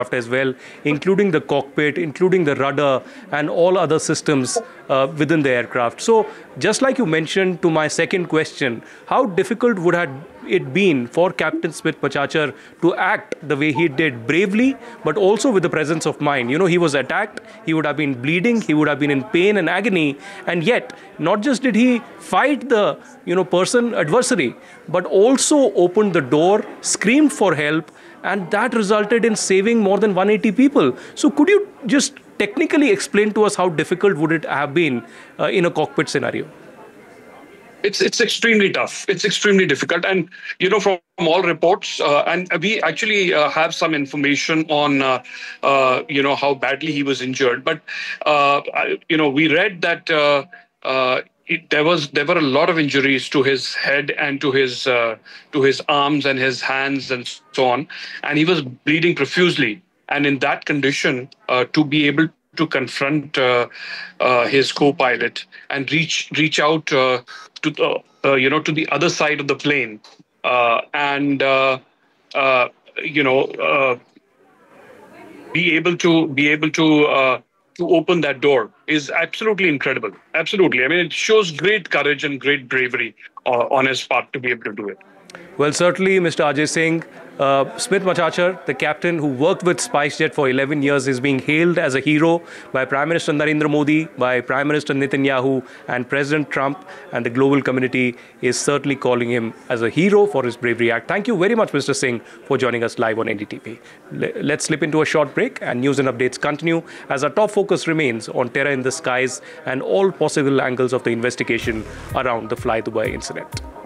as well, including the cockpit, including the rudder, and all other systems within the aircraft. So, just like you mentioned to my second question, how difficult would have it been for Captain Smith Machachar to act the way he did, bravely, but also with the presence of mind? You know, he was attacked, he would have been bleeding, he would have been in pain and agony, and yet, not just did he fight the adversary, but also opened the door, screamed for help, and that resulted in saving more than 180 people. So could you just technically explain to us how difficult would it have been in a cockpit scenario? It's extremely tough. It's extremely difficult, and from all reports, and we actually have some information on how badly he was injured. But we read that there were a lot of injuries to his head and to his arms and his hands and so on, and he was bleeding profusely. And in that condition, to be able to confront his co-pilot and reach out to the other side of the plane, and be able to open that door is absolutely incredible. Absolutely. I mean, it shows great courage and great bravery on his part to be able to do it. Well, certainly, Mr. Ajay Singh, Smith Machachar, the captain who worked with SpiceJet for 11 years, is being hailed as a hero by Prime Minister Narendra Modi, by Prime Minister Netanyahu and President Trump, and the global community is certainly calling him as a hero for his bravery act. Thank you very much, Mr. Singh, for joining us live on NDTV. Let's slip into a short break, and news and updates continue as our top focus remains on terror in the skies and all possible angles of the investigation around the Fly Dubai incident.